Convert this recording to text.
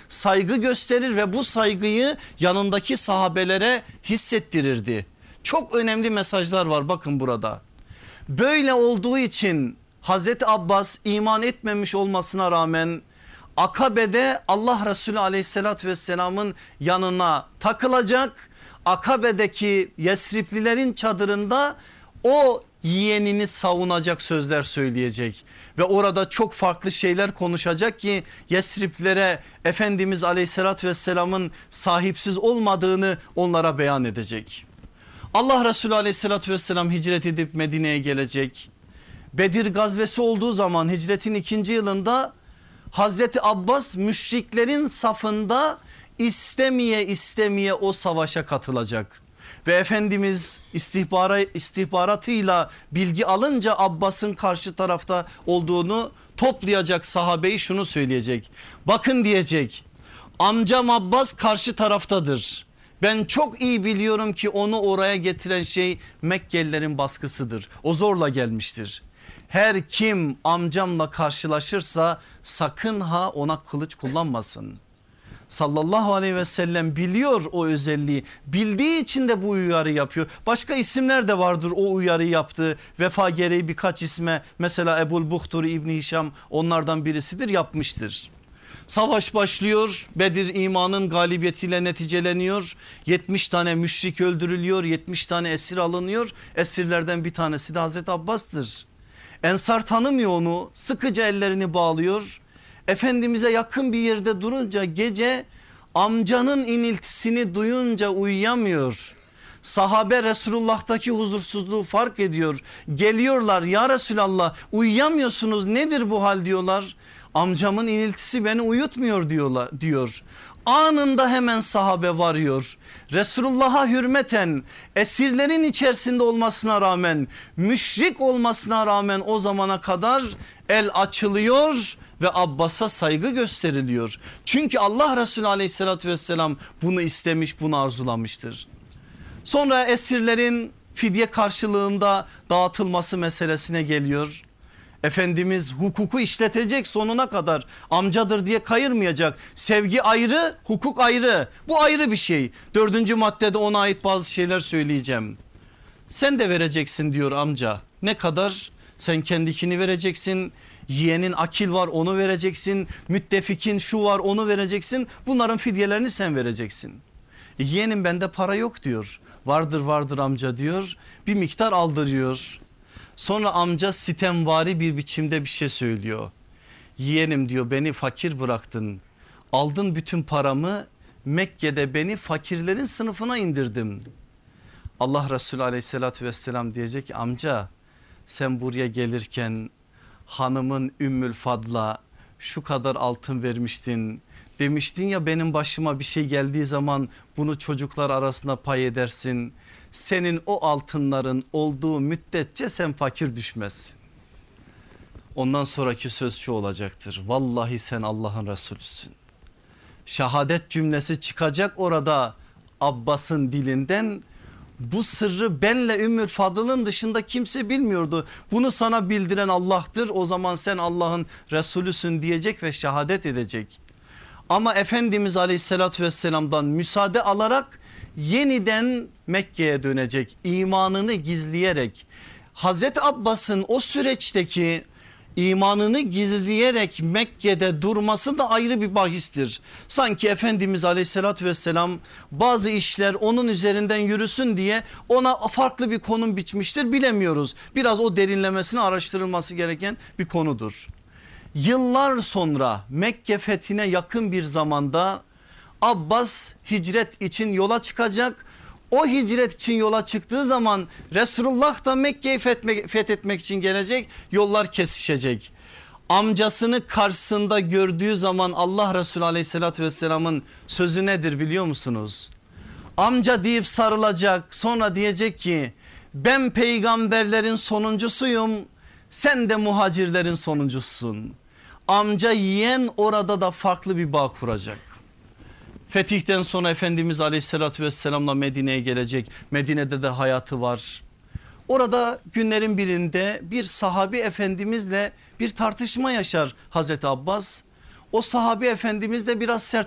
saygı gösterir ve bu saygıyı yanındaki sahabelere hissettirirdi. Çok önemli mesajlar var bakın burada. Böyle olduğu için Hazreti Abbas iman etmemiş olmasına rağmen Akabe'de Allah Resulü aleyhissalatü vesselamın yanına takılacak. Akabe'deki Yesriplilerin çadırında o yeğenini savunacak sözler söyleyecek ve orada çok farklı şeyler konuşacak ki Yesriplilere Efendimiz aleyhissalatü vesselamın sahipsiz olmadığını onlara beyan edecek. Allah Resulü aleyhissalatü vesselam hicret edip Medine'ye gelecek. Bedir gazvesi olduğu zaman hicretin 2. yılında Hazreti Abbas müşriklerin safında istemeye istemeye o savaşa katılacak. Ve Efendimiz istihbaratıyla bilgi alınca Abbas'ın karşı tarafta olduğunu toplayacak sahabeyi şunu söyleyecek. Bakın diyecek, amcam Abbas karşı taraftadır. Ben çok iyi biliyorum ki onu oraya getiren şey Mekkelilerin baskısıdır. O zorla gelmiştir. Her kim amcamla karşılaşırsa sakın ha ona kılıç kullanmasın. Sallallahu aleyhi ve sellem biliyor o özelliği, bildiği için de bu uyarı yapıyor. Başka isimler de vardır o uyarıyı yaptığı, vefa gereği birkaç isme, mesela Ebul Buhtur İbni Hişam onlardan birisidir, yapmıştır. Savaş başlıyor, Bedir imanın galibiyetiyle neticeleniyor. 70 tane müşrik öldürülüyor, 70 tane esir alınıyor. Esirlerden bir tanesi de Hazreti Abbas'tır. Ensar tanımıyor onu, sıkıca ellerini bağlıyor. Efendimiz'e yakın bir yerde durunca gece amcanın iniltisini duyunca uyuyamıyor. Sahabe Resulullah'taki huzursuzluğu fark ediyor. Geliyorlar, ya Resulallah uyuyamıyorsunuz, nedir bu hal diyorlar. Amcamın iniltisi beni uyutmuyor diyor. Anında hemen sahabe varıyor. Resulullah'a hürmeten, esirlerin içerisinde olmasına rağmen, müşrik olmasına rağmen o zamana kadar el açılıyor ve Abbas'a saygı gösteriliyor. Çünkü Allah Resulü aleyhissalatü vesselam bunu istemiş, bunu arzulamıştır. Sonra esirlerin fidye karşılığında dağıtılması meselesine geliyor. Efendimiz hukuku işletecek sonuna kadar, amcadır diye kayırmayacak. Sevgi ayrı, hukuk ayrı, bu ayrı bir şey. 4. maddede ona ait bazı şeyler söyleyeceğim. Sen de vereceksin diyor amca. Ne kadar? Sen kendikini vereceksin. Yeğenin akil var, onu vereceksin. Müttefikin şu var, onu vereceksin. Bunların fidyelerini sen vereceksin. Yeğenim bende para yok diyor. Vardır amca diyor. Bir miktar aldırıyor. Sonra amca sitemvari bir biçimde bir şey söylüyor. Yeğenim diyor, beni fakir bıraktın. Aldın bütün paramı, Mekke'de beni fakirlerin sınıfına indirdim. Allah Resulü aleyhissalatü vesselam diyecek ki, amca sen buraya gelirken hanımın Ümmül Fadl'a şu kadar altın vermiştin. Demiştin ya, benim başıma bir şey geldiği zaman bunu çocuklar arasında pay edersin. Senin o altınların olduğu müddetçe sen fakir düşmezsin. Ondan sonraki söz şu olacaktır: vallahi sen Allah'ın Resulüsün. Şehadet cümlesi çıkacak orada Abbas'ın dilinden. Bu sırrı benle Ümmül Fadıl'ın dışında kimse bilmiyordu. Bunu sana bildiren Allah'tır. O zaman sen Allah'ın Resulüsün diyecek ve şehadet edecek. Ama Efendimiz aleyhissalatü vesselam'dan müsaade alarak yeniden Mekke'ye dönecek, imanını gizleyerek. Hazreti Abbas'ın o süreçteki imanını gizleyerek Mekke'de durması da ayrı bir bahistir. Sanki Efendimiz aleyhissalatü vesselam bazı işler onun üzerinden yürüsün diye ona farklı bir konum biçmiştir, bilemiyoruz. Biraz o derinlemesine araştırılması gereken bir konudur. Yıllar sonra Mekke fethine yakın bir zamanda Abbas hicret için yola çıkacak. O hicret için yola çıktığı zaman Resulullah da Mekke'yi fethetmek için gelecek, yollar kesişecek. Amcasını karşısında gördüğü zaman Allah Resulü aleyhissalatü vesselamın sözü nedir biliyor musunuz? Amca deyip sarılacak, sonra diyecek ki ben peygamberlerin sonuncusuyum, sen de muhacirlerin sonuncusun. Amca yiyen orada da farklı bir bağ kuracak. Fetihten sonra Efendimiz aleyhissalatü vesselamla Medine'ye gelecek. Medine'de de hayatı var. Orada günlerin birinde bir sahabi efendimizle bir tartışma yaşar Hazreti Abbas. O sahabi efendimiz de biraz sert